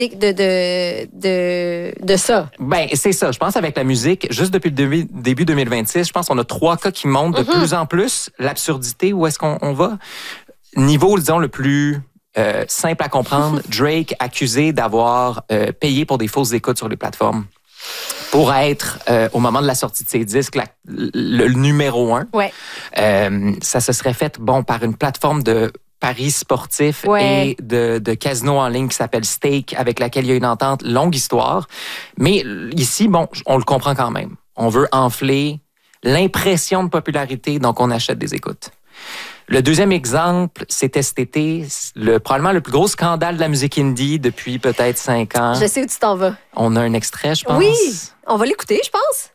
de ça. Ben, c'est ça. Je pense avec la musique, juste depuis le début 2026, je pense qu'on a 3 cas qui montrent de plus en plus l'absurdité, où est-ce qu'on va. Niveau, disons, le plus simple à comprendre, Drake accusé d'avoir payé pour des fausses écoutes sur les plateformes pour être, au moment de la sortie de ses disques, le numéro 1. Ouais. Ça se serait fait, par une plateforme de paris sportifs et de casino en ligne qui s'appelle Stake, avec laquelle il y a une entente, longue histoire. Mais ici, on le comprend quand même. On veut enfler l'impression de popularité, donc on achète des écoutes. Le deuxième exemple, c'était cet été, probablement le plus gros scandale de la musique indie depuis peut-être 5 ans. Je sais où tu t'en vas. On a un extrait, je pense. Oui, on va l'écouter, je pense.